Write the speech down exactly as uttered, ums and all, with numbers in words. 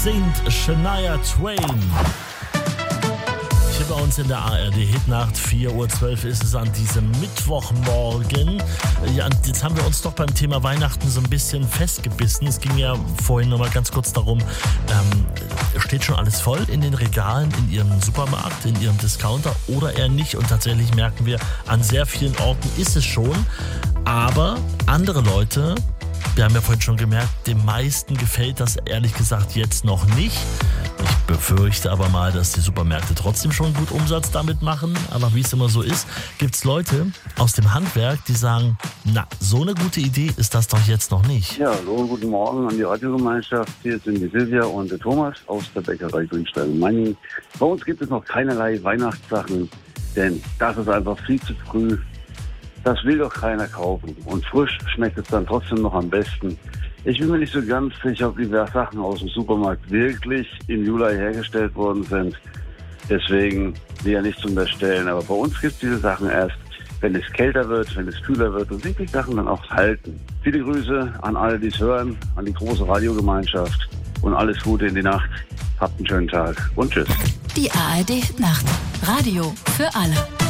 Singt Shania Twain. Hier bei uns in der A R D-Hitnacht, vier Uhr zwölf ist es an diesem Mittwochmorgen. Ja, jetzt haben wir uns doch beim Thema Weihnachten so ein bisschen festgebissen. Es ging ja vorhin noch mal ganz kurz darum, ähm, steht schon alles voll in den Regalen, in Ihrem Supermarkt, in Ihrem Discounter oder eher nicht? Und tatsächlich merken wir, an sehr vielen Orten ist es schon. Aber andere Leute, wir haben ja vorhin schon gemerkt, den meisten gefällt das ehrlich gesagt jetzt noch nicht. Ich befürchte aber mal, dass die Supermärkte trotzdem schon gut Umsatz damit machen. Aber wie es immer so ist, gibt es Leute aus dem Handwerk, die sagen, na, so eine gute Idee ist das doch jetzt noch nicht. Ja, hallo, guten Morgen an die Radiogemeinschaft. Hier sind die Silvia und der Thomas aus der Bäckerei Grünstein Manning. Bei uns gibt es noch keinerlei Weihnachtssachen, denn das ist einfach viel zu früh. Das will doch keiner kaufen. Und frisch schmeckt es dann trotzdem noch am besten. Ich bin mir nicht so ganz sicher, ob die Sachen aus dem Supermarkt wirklich im Juli hergestellt worden sind. Deswegen will ja nicht zum Bestellen. Aber bei uns gibt es diese Sachen erst, wenn es kälter wird, wenn es kühler wird und sich die Sachen dann auch halten. Viele Grüße an alle, die es hören, an die große Radiogemeinschaft und alles Gute in die Nacht. Habt einen schönen Tag und tschüss. Die A R D-Nacht. Radio für alle.